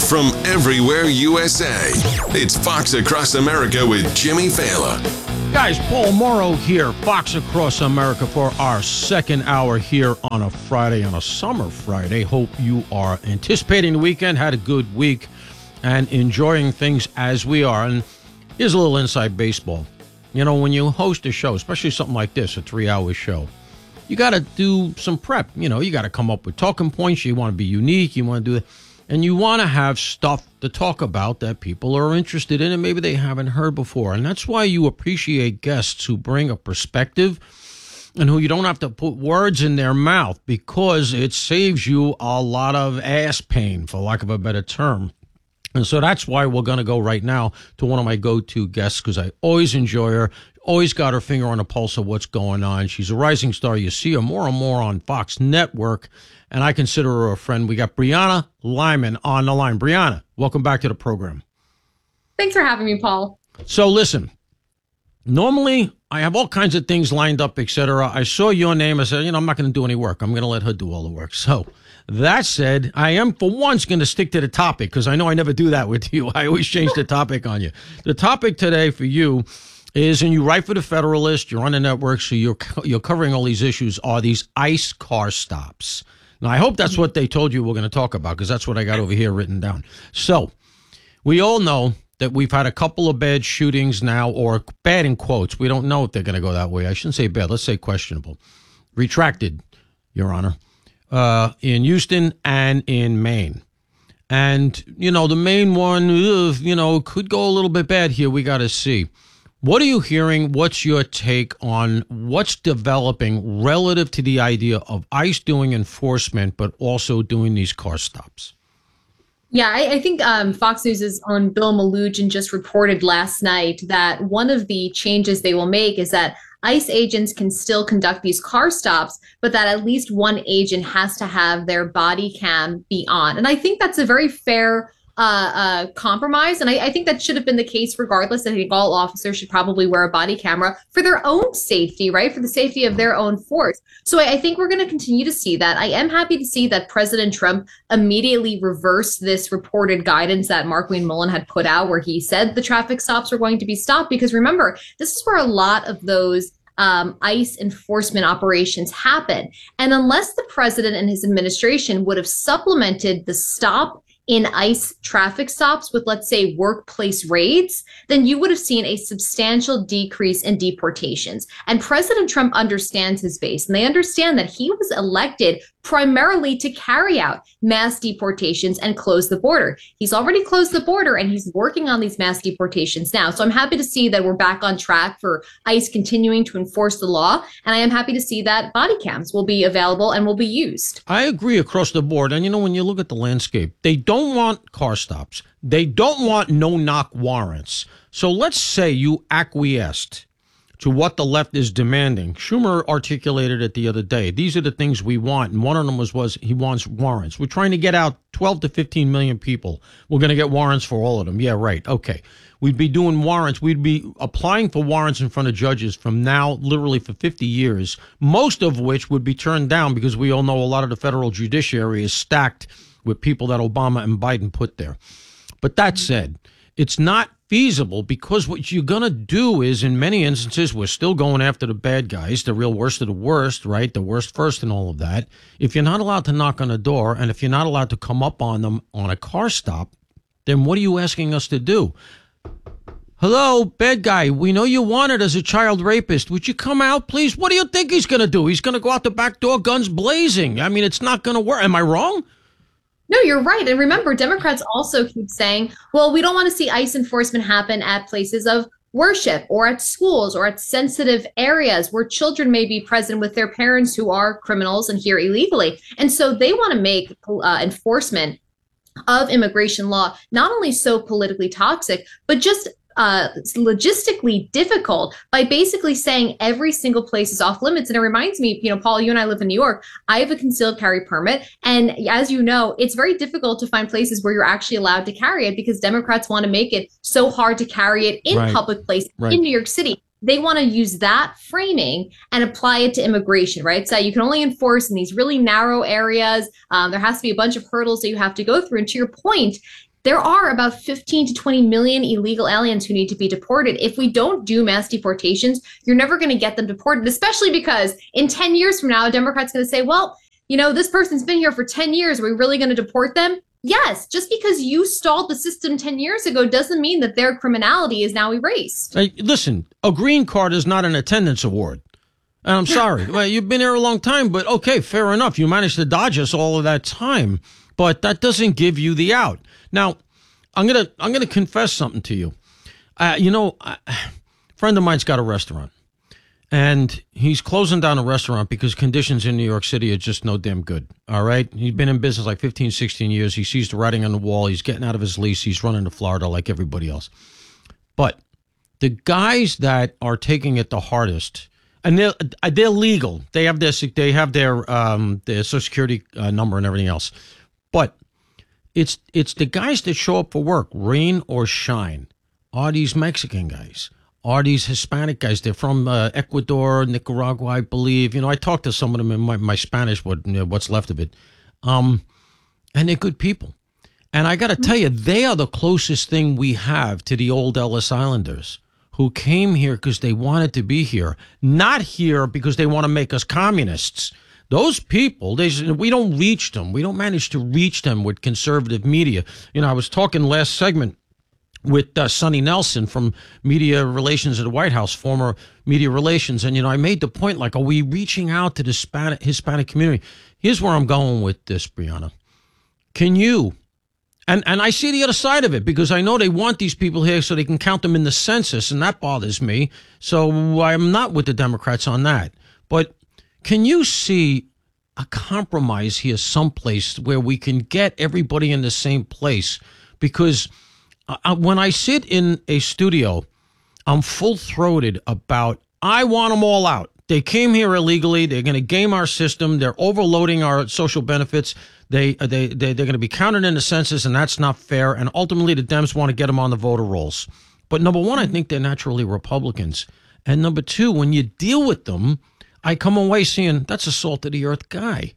from everywhere USA. It's Fox Across America with Jimmy Failla. Guys, Paul Morrow here, Fox Across America for our second hour here on a Friday, on a summer Friday. Hope you are anticipating the weekend, had a good week, and enjoying things as we are. And here's a little inside baseball. You know, when you host a show, especially something like this, a 3-hour show, you got to do some prep. You know, you got to come up with talking points. You want to be unique. You want to do that. And you want to have stuff to talk about that people are interested in and maybe they haven't heard before. And that's why you appreciate guests who bring a perspective and who you don't have to put words in their mouth, because it saves you a lot of ass pain, for lack of a better term. And so that's why we're going to go right now to one of my go-to guests, because I always enjoy her, always got her finger on the pulse of what's going on. She's a rising star. You see her more and more on Fox Network, and I consider her a friend. We got Brianna Lyman on the line. Brianna, welcome back to the program. Thanks for having me, Paul. So listen, normally I have all kinds of things lined up, etc. I saw your name. I said, I'm not going to do any work. I'm going to let her do all the work. So that said, I am for once going to stick to the topic, because I know I never do that with you. I always change the topic on you. The topic today for you is, and you write for the Federalist, you're on the network, so you're covering all these issues, are these ICE car stops. Now, I hope that's what they told you we're going to talk about, because that's what I got over here written down. So we all know that we've had a couple of bad shootings now, or bad in quotes. We don't know if they're going to go that way. I shouldn't say bad. Let's say questionable. Retracted, Your Honor, in Houston and in Maine. And, the Maine one, could go a little bit bad here. We got to see. What are you hearing? What's your take on what's developing relative to the idea of ICE doing enforcement, but also doing these car stops? Yeah, I think Fox News' own Bill Malugin just reported last night that one of the changes they will make is that ICE agents can still conduct these car stops, but that at least one agent has to have their body cam be on. And I think that's a very fair compromise. And I think that should have been the case regardless. I think all officers should probably wear a body camera for their own safety, right? For the safety of their own force. So I think we're going to continue to see that. I am happy to see that President Trump immediately reversed this reported guidance that Markwayne Mullin had put out, where he said the traffic stops are going to be stopped. Because remember, this is where a lot of those ICE enforcement operations happen. And unless the president and his administration would have supplemented the stop in ICE traffic stops with, let's say, workplace raids, then you would have seen a substantial decrease in deportations. And President Trump understands his base, and they understand that he was elected primarily to carry out mass deportations and close the border. He's already closed the border, and he's working on these mass deportations now. So I'm happy to see that we're back on track for ICE continuing to enforce the law. And I am happy to see that body cams will be available and will be used. I agree across the board. And, when you look at the landscape, they don't want car stops. They don't want no-knock warrants. So let's say you acquiesced to what the left is demanding. Schumer articulated it the other day. These are the things we want. And one of them was he wants warrants. We're trying to get out 12 to 15 million people. We're going to get warrants for all of them. Yeah, right. Okay. We'd be doing warrants. We'd be applying for warrants in front of judges from now, literally for 50 years, most of which would be turned down, because we all know a lot of the federal judiciary is stacked with people that Obama and Biden put there. But that said, it's not feasible, because what you're going to do is, in many instances, we're still going after the bad guys, the real worst of the worst, right? The worst first and all of that. If you're not allowed to knock on a door, and if you're not allowed to come up on them on a car stop, then what are you asking us to do? Hello, bad guy. We know you wanted as a child rapist. Would you come out, please? What do you think he's going to do? He's going to go out the back door, guns blazing. I mean, it's not going to work. Am I wrong? No, you're right. And remember, Democrats also keep saying, well, we don't want to see ICE enforcement happen at places of worship or at schools or at sensitive areas where children may be present with their parents who are criminals and here illegally. And so they want to make enforcement of immigration law not only so politically toxic, but just logistically difficult by basically saying every single place is off limits. And it reminds me, Paul, you and I live in New York. I have a concealed carry permit. And as you know, it's very difficult to find places where you're actually allowed to carry it, because Democrats want to make it so hard to carry it in public places in New York City. They want to use that framing and apply it to immigration, right? So you can only enforce in these really narrow areas. There has to be a bunch of hurdles that you have to go through. And to your point, there are about 15 to 20 million illegal aliens who need to be deported. If we don't do mass deportations, you're never going to get them deported, especially because in 10 years from now, a Democrat's going to say, well, this person's been here for 10 years. Are we really going to deport them? Yes, just because you stalled the system 10 years ago doesn't mean that their criminality is now erased. Hey, listen, a green card is not an attendance award. And I'm sorry. Well, you've been here a long time, but okay, fair enough. You managed to dodge us all of that time, but that doesn't give you the out. Now, I'm gonna confess something to you. A friend of mine's got a restaurant, and he's closing down a restaurant because conditions in New York City are just no damn good. All right? He's been in business like 15, 16 years. He sees the writing on the wall. He's getting out of his lease. He's running to Florida like everybody else. But the guys that are taking it the hardest, and they're legal. They have their Social Security number and everything else. But it's the guys that show up for work, rain or shine, are these Mexican guys, are these Hispanic guys. They're from Ecuador, Nicaragua, I believe. I talked to some of them in my Spanish, what's left of it. And they're good people. And I got to tell you, they are the closest thing we have to the old Ellis Islanders, who came here because they wanted to be here, not here because they want to make us communists. Those people, we don't reach them. We don't manage to reach them with conservative media. I was talking last segment with Sonny Nelson from Media Relations at the White House, former Media Relations. And, I made the point, like, are we reaching out to the Hispanic community? Here's where I'm going with this, Brianna. Can you, and I see the other side of it, because I know they want these people here so they can count them in the census, and that bothers me. So I'm not with the Democrats on that. But can you see a compromise here someplace where we can get everybody in the same place? Because when I sit in a studio, I'm full-throated about, I want them all out. They came here illegally. They're going to game our system. They're overloading our social benefits. They're going to be counted in the census, and that's not fair. And ultimately, the Dems want to get them on the voter rolls. But number one, I think they're naturally Republicans. And number two, when you deal with them, I come away seeing that's a salt-of-the-earth guy.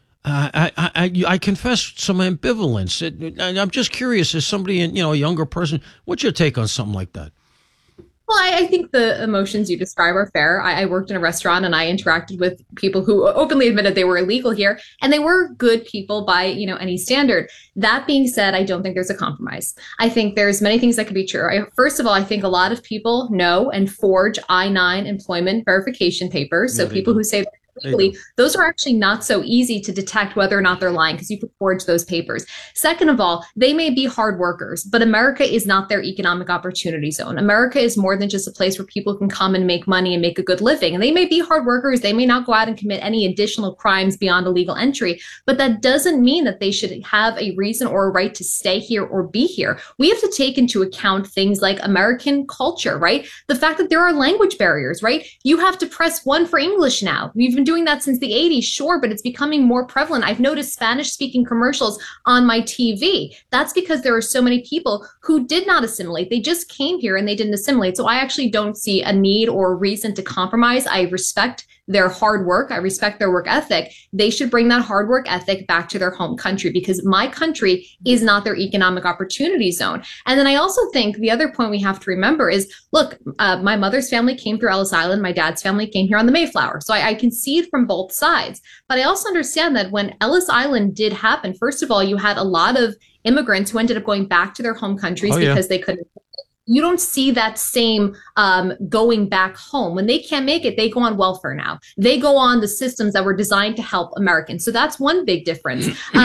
I confess some ambivalence. I'm just curious, as somebody, a younger person, what's your take on something like that? Well, I think the emotions you describe are fair. I worked in a restaurant and I interacted with people who openly admitted they were illegal here, and they were good people by, any standard. That being said, I don't think there's a compromise. I think there's many things that could be true. First of all, I think a lot of people know and forge I-9 employment verification papers. So people who say legally, those are actually not so easy to detect whether or not they're lying, because you could forge those papers. Second of all, they may be hard workers, but America is not their economic opportunity zone. America is more than just a place where people can come and make money and make a good living. And they may be hard workers. They may not go out and commit any additional crimes beyond illegal entry, but that doesn't mean that they should have a reason or a right to stay here or be here. We have to take into account things like American culture, right? The fact that there are language barriers, right? You have to press 1 for English now. We've been doing that since the 80s, sure, but it's becoming more prevalent. I've noticed Spanish-speaking commercials on my TV. That's because there are so many people who did not assimilate. They just came here and they didn't assimilate. So I actually don't see a need or a reason to compromise. I respect their hard work. I respect their work ethic. They should bring that hard work ethic back to their home country, because my country is not their economic opportunity zone. And then I also think the other point we have to remember is, look, my mother's family came through Ellis Island. My dad's family came here on the Mayflower. So I can see it from both sides. But I also understand that when Ellis Island did happen, first of all, you had a lot of immigrants who ended up going back to their home countries because they couldn't. You don't see that same going back home. When they can't make it, they go on welfare now. They go on the systems that were designed to help Americans. So that's one big difference.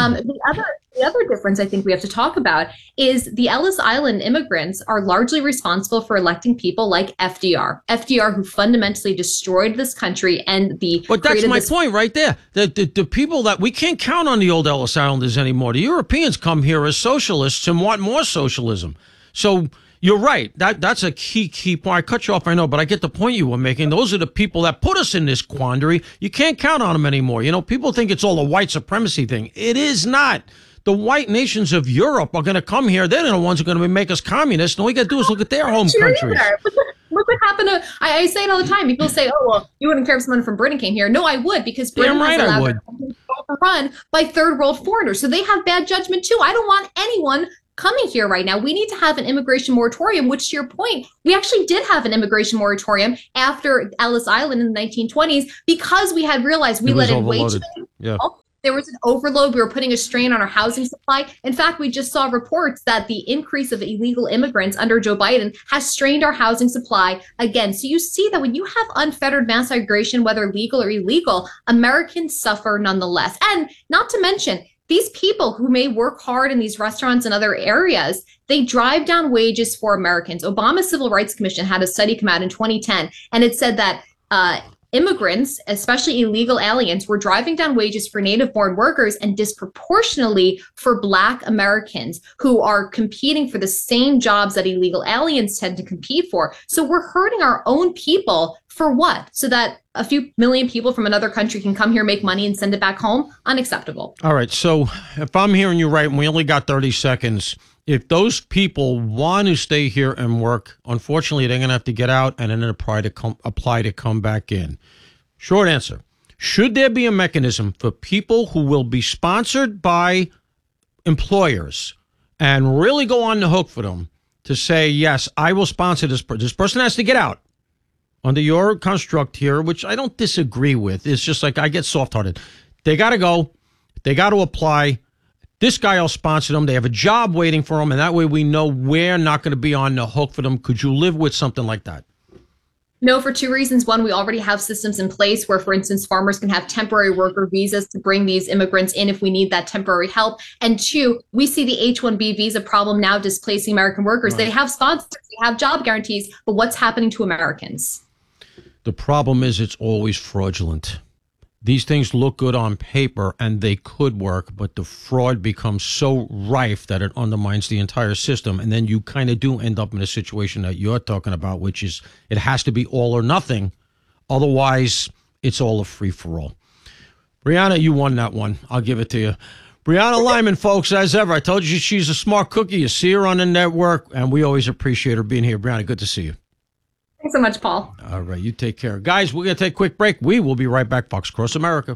The other difference I think we have to talk about is the Ellis Island immigrants are largely responsible for electing people like FDR. FDR, who fundamentally destroyed this country and But that's my point right there. The people that we can't count on the old Ellis Islanders anymore. The Europeans come here as socialists and want more socialism. So you're right. That's a key point. I cut you off, I know, but I get the point you were making. Those are the people that put us in this quandary. You can't count on them anymore. People think it's all a white supremacy thing. It is not. The white nations of Europe are going to come here. They're the ones who are going to make us communists. And all we got to do is look at their home countries. Look what happened to, I say it all the time. People say, oh, well, you wouldn't care if someone from Britain came here. No, I would, because Britain has allowed to run by third world foreigners. So they have bad judgment too. I don't want anyone coming here right now. We need to have an immigration moratorium, which, to your point, we actually did have an immigration moratorium after Ellis Island in the 1920s because we had realized we let in wage. Yeah. There was an overload. We were putting a strain on our housing supply. In fact, we just saw reports that the increase of illegal immigrants under Joe Biden has strained our housing supply again. So you see that when you have unfettered mass migration, whether legal or illegal, Americans suffer nonetheless. And not to mention, these people who may work hard in these restaurants and other areas, they drive down wages for Americans. Obama's Civil Rights Commission had a study come out in 2010, and it said that immigrants, especially illegal aliens, were driving down wages for native-born workers and disproportionately for Black Americans who are competing for the same jobs that illegal aliens tend to compete for. So we're hurting our own people for what? So that a few million people from another country can come here, make money, and send it back home? Unacceptable. All right. So if I'm hearing you right, and we only got 30 seconds, if those people want to stay here and work, unfortunately, they're going to have to get out and then apply to come back in. Short answer. Should there be a mechanism for people who will be sponsored by employers and really go on the hook for them to say, yes, I will sponsor this person. This person has to get out under your construct here, which I don't disagree with. It's just like I get soft-hearted. They got to go. They got to apply. This guy will sponsor them. They have a job waiting for them, and that way we know we're not going to be on the hook for them. Could you live with something like that? No, for two reasons. One, we already have systems in place where, for instance, farmers can have temporary worker visas to bring these immigrants in if we need that temporary help. And two, we see the H-1B visa problem now displacing American workers. Right. They have sponsors, they have job guarantees, but what's happening to Americans? The problem is it's always fraudulent. These things look good on paper and they could work, but the fraud becomes so rife that it undermines the entire system. And then you kind of do end up in a situation that you're talking about, which is it has to be all or nothing. Otherwise, it's all a free-for-all. Brianna, you won that one. I'll give it to you. Brianna Lyman, folks, as ever, I told you she's a smart cookie. You see her on the network, and we always appreciate her being here. Brianna, good to see you. Thanks so much, Paul. All right, you take care. Guys, we're going to take a quick break. We will be right back. Fox Across America.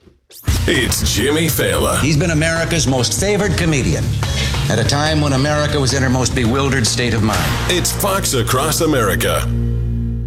It's Jimmy Failla. He's been America's most favored comedian at a time when America was in her most bewildered state of mind. It's Fox Across America.